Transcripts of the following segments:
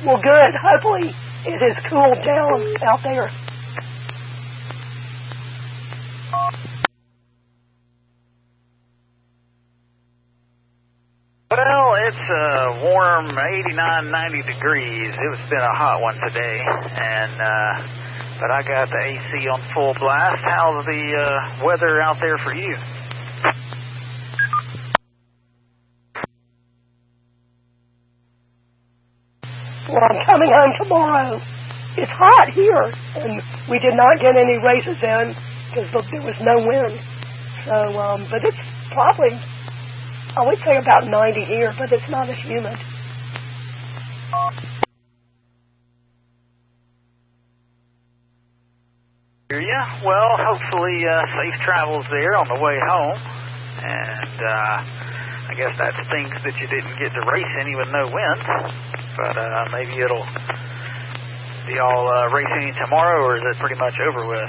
Well, good. Hopefully it has cooled down out there. Well, it's warm, 89, 90 degrees. It's been a hot one today, and but I got the AC on full blast. How's the weather out there for you? Well, I'm coming home tomorrow. It's hot here, and we did not get any races in because there was no wind. So, but it's probably, I would say about 90 here, but it's not as humid. Yeah, well, hopefully safe travels there on the way home. And I guess that stinks that you didn't get to race any with no wind. But maybe it'll be all racing tomorrow, or is it pretty much over with?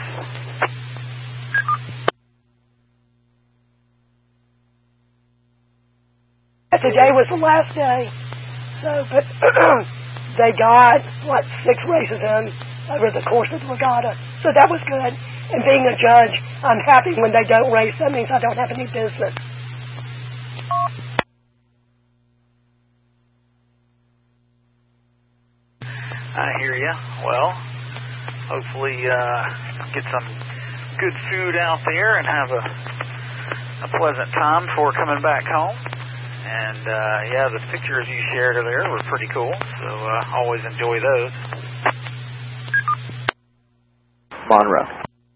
Today was the last day, so, but they got, 6 races in over the course of the regatta, so that was good. And being a judge, I'm happy when they don't race. That means I don't have any business. I hear you. Well, hopefully get some good food out there and have a pleasant time before coming back home. And, yeah, the pictures you shared there were pretty cool, so always enjoy those. Monroe.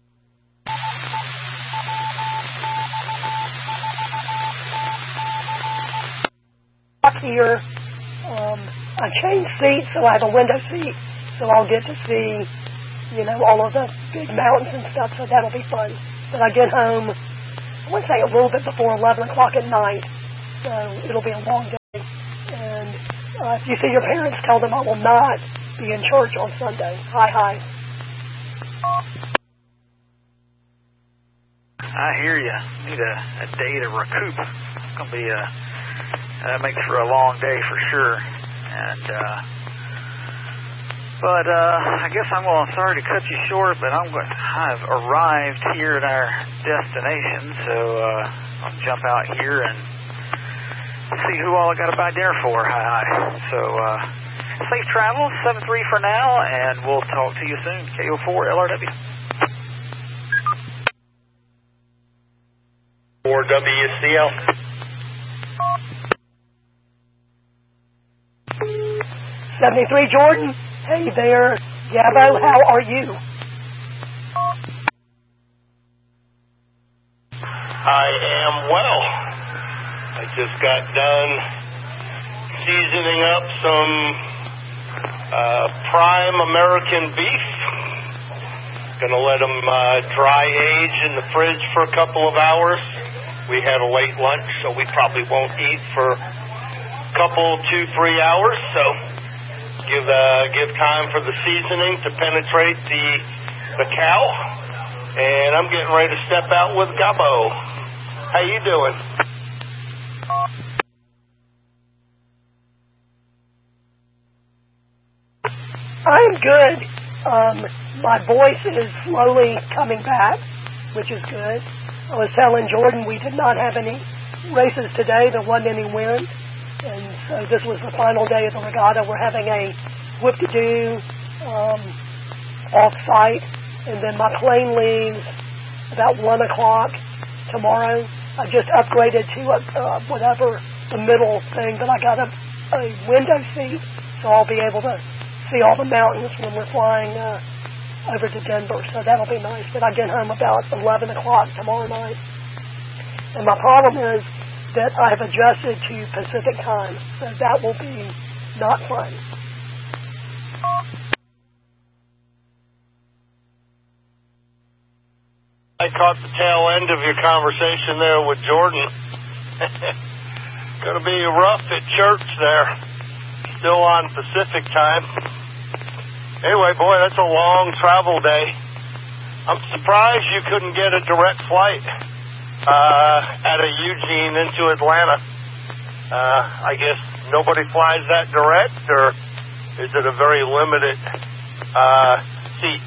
Here, I changed seats, so I have a window seat, so I'll get to see, all of the big mountains and stuff, so that'll be fun. But I get home, I want to say a little bit before 11 o'clock at night, so it'll be a long day. And if you see your parents, tell them I will not be in church on Sunday. Hi. I hear you. Need a day to recoup. It's going to be that makes for a long day for sure. And, but I guess sorry to cut you short, but I've arrived here at our destination, so I'll jump out here and see who all I got to buy dinner for. Hi. So, safe travels, 7-3 for now, and we'll talk to you soon. KO4 LRW. 4WCL. 73 Jordan. Hey there, Gabo, how are you? I am well. I just got done seasoning up some prime American beef. Gonna let them dry age in the fridge for a couple of hours. We had a late lunch, so we probably won't eat for a couple, 2-3 hours. So give time for the seasoning to penetrate the cow. And I'm getting ready to step out with Gabo. How you doing? I'm good. My voice is slowly coming back, which is good. I was telling Jordan we did not have any races today. There wasn't any wind. And so this was the final day of the regatta. We're having a whip-to-do off-site. And then my plane leaves about 1 o'clock tomorrow. I just upgraded to whatever the middle thing, but I got a window seat, so I'll be able to see all the mountains when we're flying over to Denver. So that'll be nice. But I get home about 11 o'clock tomorrow night. And my problem is that I have adjusted to Pacific time, so that will be not fun. I caught the tail end of your conversation there with Jordan. Going to be rough at church there. Still on Pacific time. Anyway, boy, that's a long travel day. I'm surprised you couldn't get a direct flight out of Eugene into Atlanta. I guess nobody flies that direct, or is it a very limited seat?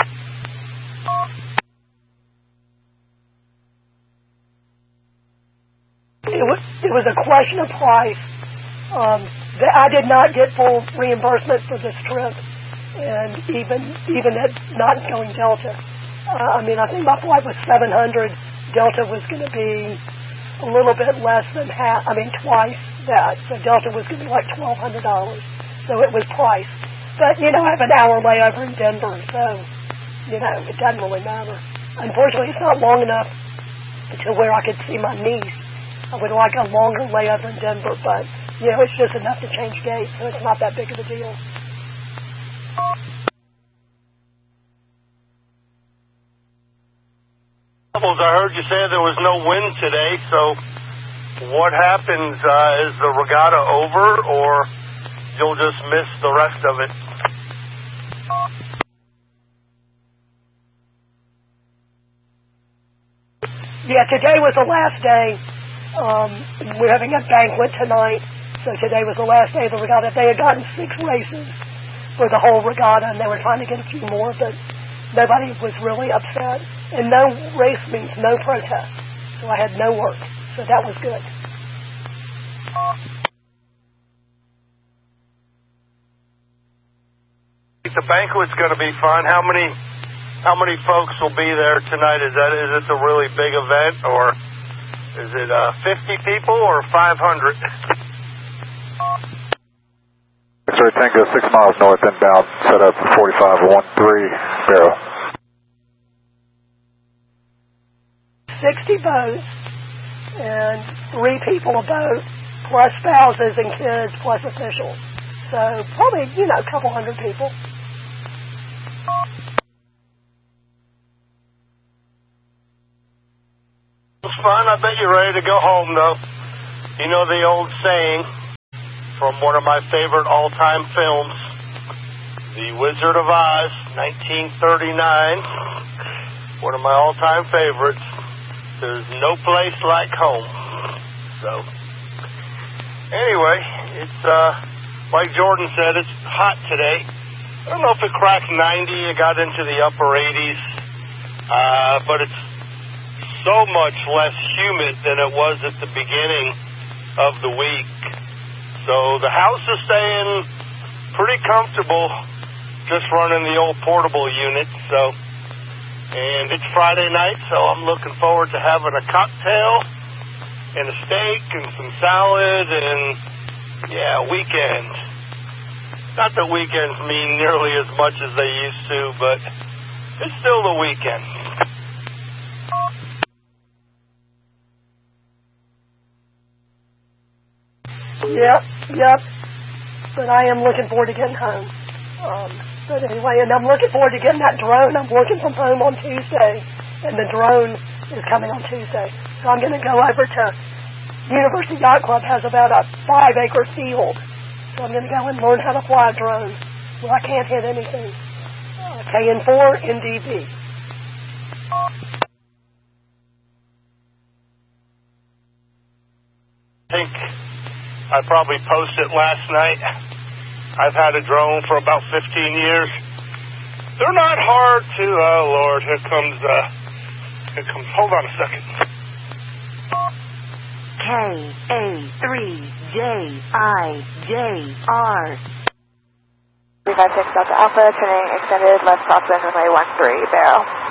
It was a question of price. I did not get full reimbursement for this trip, and even at not going Delta. I think my flight was $700. Delta was going to be a little bit less than twice that. So Delta was going to be like $1,200. So it was price. But, I have an hour layover in Denver, so, it doesn't really matter. Unfortunately, it's not long enough to where I could see my niece. I would like a longer layover in Denver, but, it's just enough to change gates, so it's not that big of a deal. I heard you say there was no wind today, so what happens? Is the regatta over, or you'll just miss the rest of it? Yeah, today was the last day. We're having a banquet tonight, so today was the last day of the regatta. They had gotten 6 races for the whole regatta, and they were trying to get a few more, but nobody was really upset. And no race means no protest, so I had no work, so that was good. The banquet's going to be fun. How many folks will be there tonight? Is this a really big event, or is it 50 people or 500? Sir, Tango 6 miles north inbound, set up for 4513 barrel. 60 boats and 3 people a boat, plus spouses and kids, plus officials. So probably, a couple hundred people. It's fun. I bet you're ready to go home, though. You know the old saying from one of my favorite all-time films, The Wizard of Oz, 1939. One of my all-time favorites. There's no place like home. So, anyway, it's, like Jordan said, it's hot today. I don't know if it cracked 90, it got into the upper 80s, but it's so much less humid than it was at the beginning of the week. So the house is staying pretty comfortable, just running the old portable unit, so... And it's Friday night, so I'm looking forward to having a cocktail and a steak and some salad and, weekend. Not that weekends mean nearly as much as they used to, but it's still the weekend. Yep. But I am looking forward to getting home. But anyway, and I'm looking forward to getting that drone. I'm working from home on Tuesday, and the drone is coming on Tuesday. So I'm going to go over to University Yacht Club has about a 5-acre field. So I'm going to go and learn how to fly a drone. Well, I can't hit anything. KN4 NDB. I think I probably posted last night. I've had a drone for about 15 years. They're not hard to, oh Lord, here comes, hold on a second. KA3JIJR. 356 Delta Alpha, turning extended left stop runway 13, barrel.